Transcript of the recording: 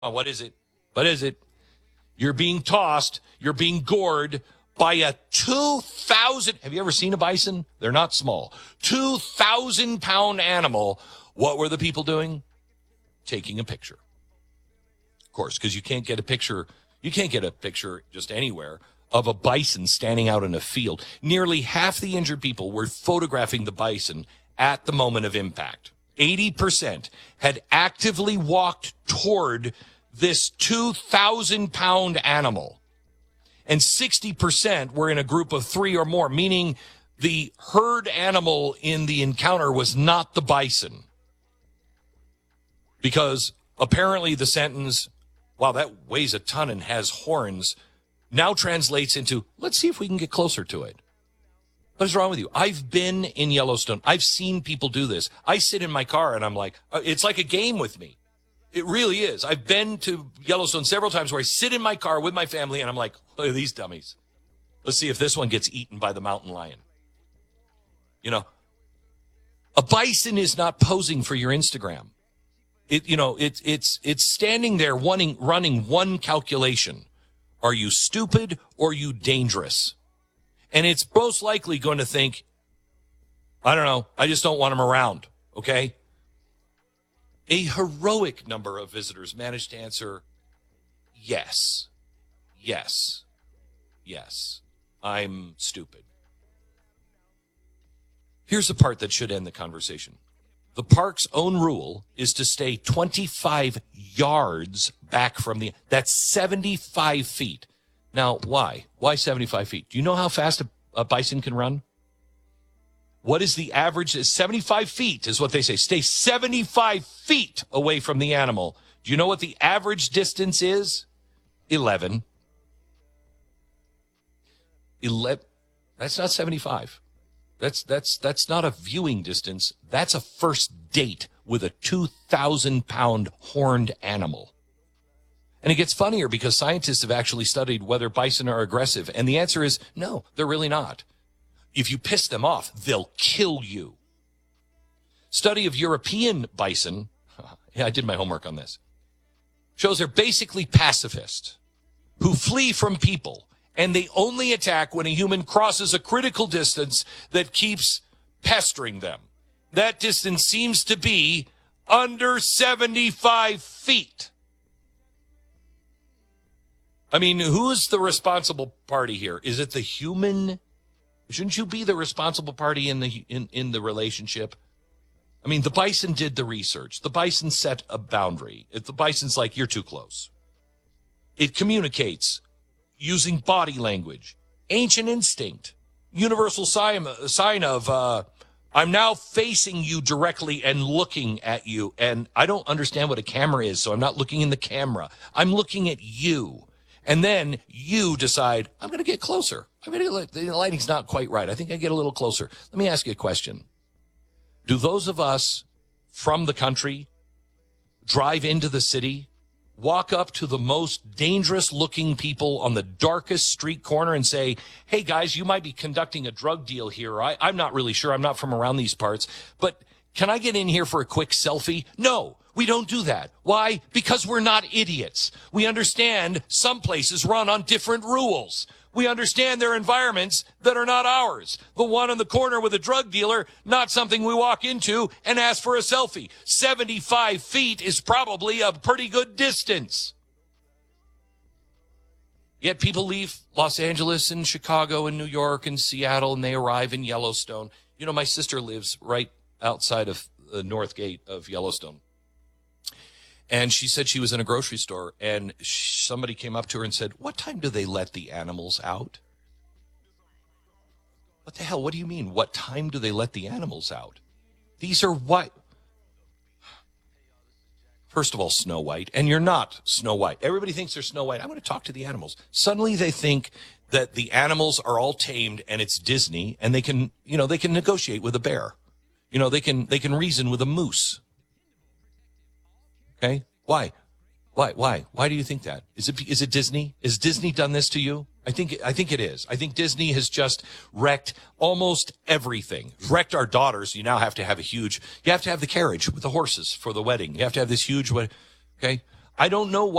What is it? What is it? You're being tossed. You're being gored by a 2,000. Have you ever seen a bison? They're not small. 2,000-pound animal. What were the people doing? Taking a picture. Of course, because you can't get a picture. You can't get a picture just anywhere of a bison standing out in a field. Nearly half the injured people were photographing the bison at the moment of impact. 80% had actively walked toward this 2,000-pound animal. And 60% were in a group of 3 or more, meaning the herd animal in the encounter was not the bison. Because apparently the sentence, wow, that weighs a ton and has horns, now translates into, let's see if we can get closer to it. What is wrong with you? I've been in Yellowstone. I've seen people do this. I sit in my car and I'm like, it's like a game with me. It really is. I've been to Yellowstone several times where I sit in my car with my family and I'm like, look at these dummies. Let's see if this one gets eaten by the mountain lion. You know, a bison is not posing for your Instagram. It's standing there running one calculation. Are you stupid or are you dangerous? And it's most likely going to think, I don't know, I just don't want him around, okay? A heroic number of visitors managed to answer, yes, yes, yes, I'm stupid. Here's the part that should end the conversation. The park's own rule is to stay 25 yards back from that's 75 feet. Now, why? Why 75 feet? Do you know how fast a bison can run? What is the average? 75 feet is what they say. Stay 75 feet away from the animal. Do you know what the average distance is? 11. 11. That's not 75. That's not a viewing distance. That's a first date with a 2,000-pound horned animal. And it gets funnier because scientists have actually studied whether bison are aggressive. And the answer is no, they're really not. If you piss them off, they'll kill you. Study of European bison, yeah, I did my homework on this, shows they're basically pacifist who flee from people. And they only attack when a human crosses a critical distance that keeps pestering them. That distance seems to be under 75 feet. I mean, who's the responsible party here? Is it the human? Shouldn't you be the responsible party in the relationship? I mean, the bison did the research. The bison set a boundary. If the bison's like, you're too close. It communicates using body language, ancient instinct, universal sign of, I'm now facing you directly and looking at you. And I don't understand what a camera is, so I'm not looking in the camera. I'm looking at you. And then you decide, I'm going to get closer. The lighting's not quite right. I think I get a little closer. Let me ask you a question. Do those of us from the country drive into the city, walk up to the most dangerous looking people on the darkest street corner and say, hey guys, you might be conducting a drug deal here. I'm not really sure. I'm not from around these parts, but can I get in here for a quick selfie? No, we don't do that. Why? Because we're not idiots. We understand some places run on different rules. We understand there are environments that are not ours. The one in the corner with a drug dealer, not something we walk into and ask for a selfie. 75 feet is probably a pretty good distance. Yet people leave Los Angeles and Chicago and New York and Seattle and they arrive in Yellowstone. You know, my sister lives right outside of the north gate of Yellowstone. And she said she was in a grocery store and somebody came up to her and said, what time do they let the animals out? What the hell? What do you mean? What time do they let the animals out? These are what? First of all, Snow White. And you're not Snow White. Everybody thinks they're Snow White. I want to talk to the animals. Suddenly they think that the animals are all tamed and it's Disney and they can negotiate with a bear. They can reason with a moose. Okay? Why? Why do you think that? Is it Disney? Has Disney done this to you? I think it is. I think Disney has just wrecked almost everything. Wrecked our daughters. You now have to have you have to have the carriage with the horses for the wedding. You have to have this huge, okay? I don't know